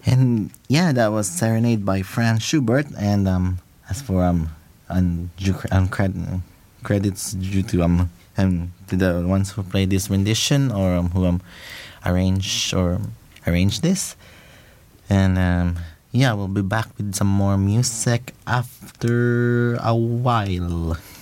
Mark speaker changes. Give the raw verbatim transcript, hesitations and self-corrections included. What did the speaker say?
Speaker 1: And yeah, that was Serenade by Franz Schubert. And um, as for um, un, um cred- credits due to um, um to the ones who played this rendition or um, who um arranged or arranged this. And um, yeah, we'll be back with some more music after a while.